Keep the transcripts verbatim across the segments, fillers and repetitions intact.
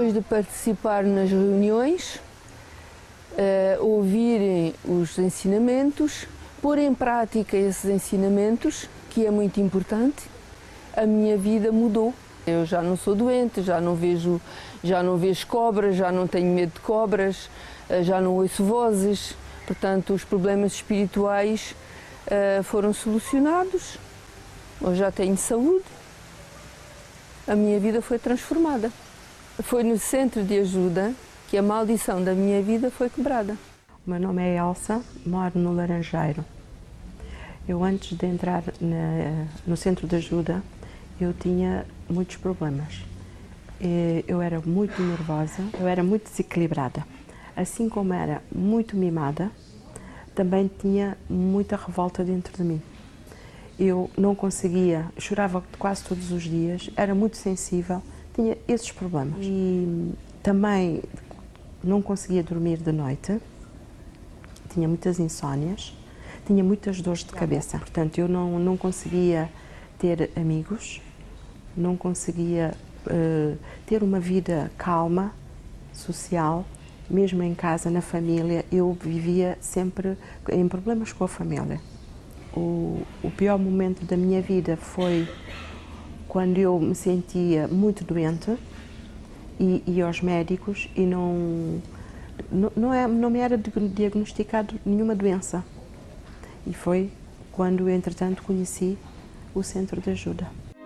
depois de participar nas reuniões, uh, ouvirem os ensinamentos, pôr em prática esses ensinamentos, que é muito importante, a minha vida mudou. Eu já não sou doente, já não vejo, já não vejo cobras, já não tenho medo de cobras, já não ouço vozes. Portanto, os problemas espirituais uh, foram solucionados. Eu já tenho saúde. A minha vida foi transformada. Foi no centro de ajuda que a maldição da minha vida foi quebrada. O meu nome é Elsa, moro no Laranjeiro. Eu, antes de entrar na, no centro de ajuda, eu tinha muitos problemas. Eu era muito nervosa, eu era muito desequilibrada. Assim como era muito mimada, também tinha muita revolta dentro de mim. Eu não conseguia, chorava quase todos os dias, era muito sensível, tinha esses problemas. E também não conseguia dormir de noite, tinha muitas insónias, tinha muitas dores de cabeça. Portanto, eu não, não conseguia ter amigos, não conseguia uh, ter uma vida calma, social, mesmo em casa, na família, eu vivia sempre em problemas com a família. O, o pior momento da minha vida foi quando eu me sentia muito doente e ia aos médicos e não, não, não, é, não me era diagnosticado nenhuma doença. E foi quando, entretanto, conheci o Centro de Ajuda.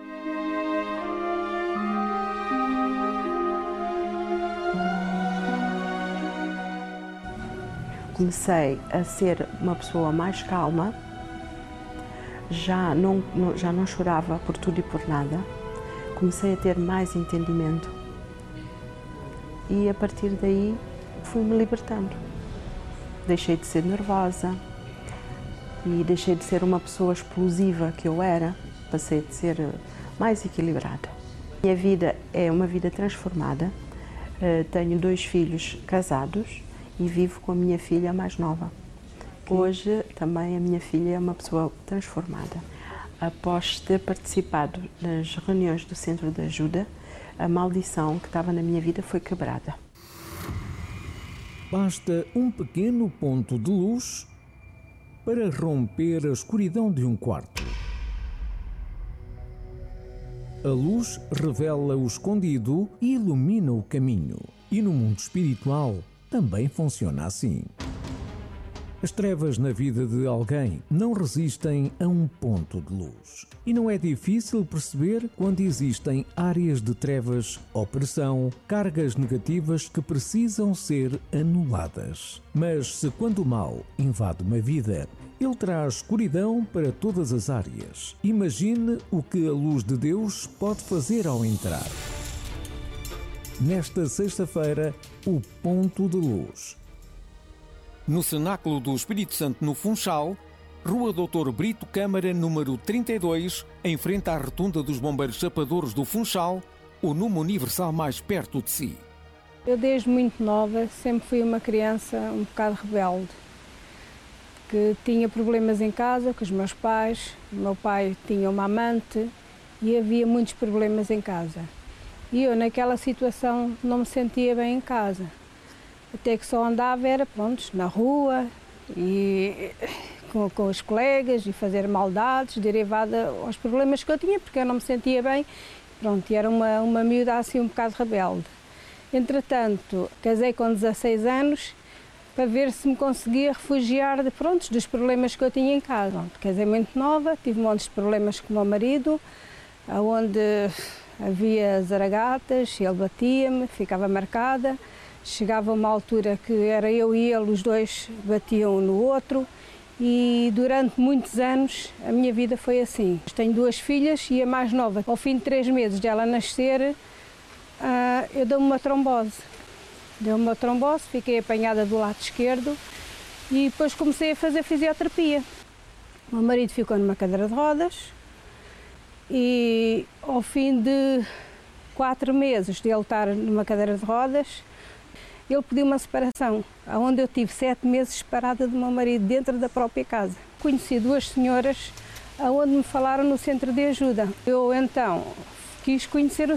Comecei a ser uma pessoa mais calma, já não, já não chorava por tudo e por nada, comecei a ter mais entendimento e a partir daí fui-me libertando. Deixei de ser nervosa e deixei de ser uma pessoa explosiva que eu era, passei a ser mais equilibrada. Minha vida é uma vida transformada, tenho dois filhos casados e vivo com a minha filha mais nova. Hoje também a minha filha é uma pessoa transformada. Após ter participado nas reuniões do Centro de Ajuda, a maldição que estava na minha vida foi quebrada. Basta um pequeno ponto de luz para romper a escuridão de um quarto. A luz revela o escondido e ilumina o caminho. E no mundo espiritual também funciona assim. As trevas na vida de alguém não resistem a um ponto de luz. E não é difícil perceber quando existem áreas de trevas, opressão, cargas negativas que precisam ser anuladas. Mas se quando o mal invade uma vida, ele traz escuridão para todas as áreas. Imagine o que a luz de Deus pode fazer ao entrar. Nesta sexta-feira, o ponto de luz. No Cenáculo do Espírito Santo, no Funchal, Rua doutor Brito Câmara, número trinta e dois, em frente à Rotunda dos Bombeiros Chapadores do Funchal, o número universal mais perto de si. Eu, desde muito nova, sempre fui uma criança um bocado rebelde, que tinha problemas em casa com os meus pais. O meu pai tinha uma amante e havia muitos problemas em casa. E eu, naquela situação, não me sentia bem em casa. Até que só andava, era, pronto, na rua e com, com os colegas e fazer maldades derivadas aos problemas que eu tinha, porque eu não me sentia bem. Pronto, e era uma, uma miúda assim um bocado rebelde. Entretanto, casei com dezasseis anos para ver se me conseguia refugiar de, pronto, dos problemas que eu tinha em casa. Pronto, casei muito nova, tive montes de problemas com o meu marido, onde havia zaragatas, ele batia-me, ficava marcada. Chegava uma altura que era eu e ele, os dois batiam um no outro e durante muitos anos a minha vida foi assim. Tenho duas filhas e a mais nova, ao fim de três meses dela nascer, uh, eu dei-me uma trombose. Deu-me uma trombose, fiquei apanhada do lado esquerdo e depois comecei a fazer fisioterapia. O meu marido ficou numa cadeira de rodas e ao fim de quatro meses de ele estar numa cadeira de rodas, ele pediu uma separação, onde eu tive sete meses separada do meu marido dentro da própria casa. Conheci duas senhoras onde me falaram no Centro de Ajuda. Eu então quis conhecer o